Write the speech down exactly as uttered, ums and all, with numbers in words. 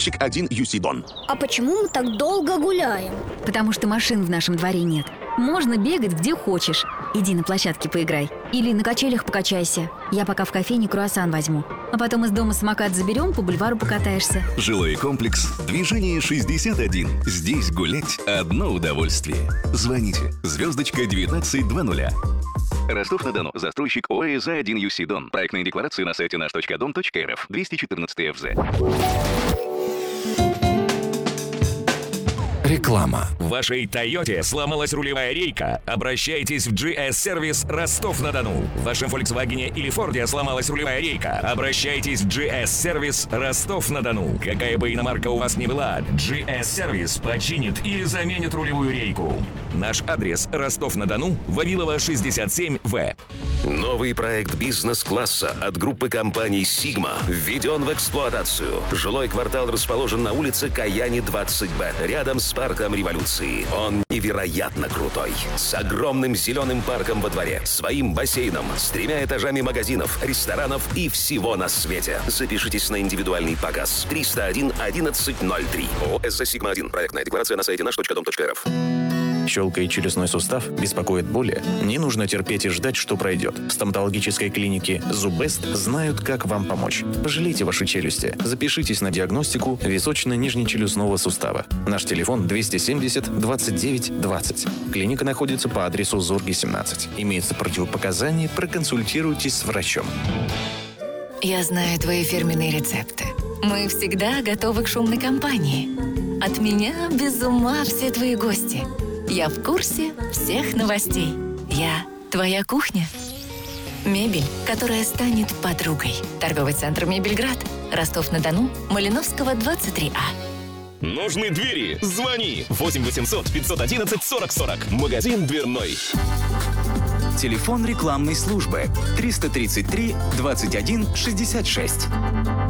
Звездочек один Юсидон. А почему мы так долго гуляем? Потому что машин в нашем дворе нет. Можно бегать где хочешь. Иди на площадке поиграй. Или на качелях покачайся. Я пока в кофейне круассан возьму. А потом из дома самокат заберем, по бульвару покатаешься. Жилой комплекс «Движение шестьдесят один». Здесь гулять – одно удовольствие. Звоните. Звездочка девятнадцать двадцать. Ростов-на-Дону. Застройщик ОАЭ «За один Юсидон». Проектные декларации на сайте наш точка дом точка эр эф. двести четырнадцать эф зэ. Реклама. В вашей «Тойоте» сломалась рулевая рейка? Обращайтесь в джи эс-сервис Ростов-на-Дону. В вашем «Фольксвагене» или «Форде» сломалась рулевая рейка? Обращайтесь в джи эс-сервис Ростов-на-Дону. Какая бы иномарка у вас ни была, джи эс-сервис починит или заменит рулевую рейку. Наш адрес: Ростов-на-Дону, Вавилова, шестьдесят семь вэ. Новый проект бизнес-класса от группы компаний «Сигма» введен в эксплуатацию. Жилой квартал расположен на улице Каяни, двадцать бэ, рядом с парком Революции. Он невероятно крутой. С огромным зеленым парком во дворе, своим бассейном, с тремя этажами магазинов, ресторанов и всего на свете. Запишитесь на индивидуальный показ. триста один одиннадцать ноль три. ООО «СЗ Сигма один». Проектная декларация на сайте наш точка дом точка эр эф. Щелкает челюстной сустав, беспокоит боли? Не нужно терпеть и ждать, что пройдет. В стоматологической клинике «Зубест» знают, как вам помочь. Пожалейте ваши челюсти. Запишитесь на диагностику височно-нижнечелюстного сустава. Наш телефон двести семьдесят двадцать девять двадцать. Клиника находится по адресу Зорги, семнадцать. Имеются противопоказания, проконсультируйтесь с врачом. Я знаю твои фирменные рецепты. Мы всегда готовы к шумной компании. От меня без ума все твои гости. Я в курсе всех новостей. Я твоя кухня. Мебель, которая станет подругой. Торговый центр «Мебельград». Ростов-на-Дону, Малиновского, двадцать три а. Нужны двери? Звони! восемь восемьсот пятьсот одиннадцать сорок сорок. Магазин дверной. Телефон рекламной службы триста тридцать три двадцать один шестьдесят шесть.